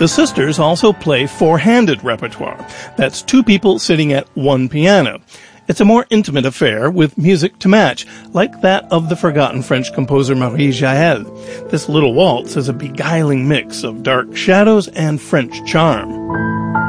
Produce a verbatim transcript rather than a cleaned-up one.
The sisters also play four-handed repertoire. That's two people sitting at one piano. It's a more intimate affair with music to match, like that of the forgotten French composer Marie Jaël. This little waltz is a beguiling mix of dark shadows and French charm.